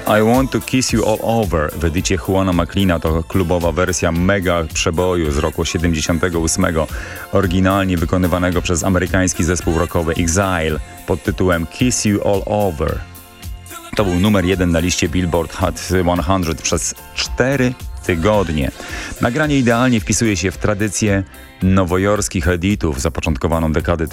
I Want to Kiss You All Over w edycie Juana McLeana to klubowa wersja mega przeboju z roku 78, oryginalnie wykonywanego przez amerykański zespół rockowy Exile pod tytułem Kiss You All Over. To był numer 1 na liście Billboard Hot 100 przez 4 tygodnie. Nagranie idealnie wpisuje się w tradycję nowojorskich editów zapoczątkowaną dekadę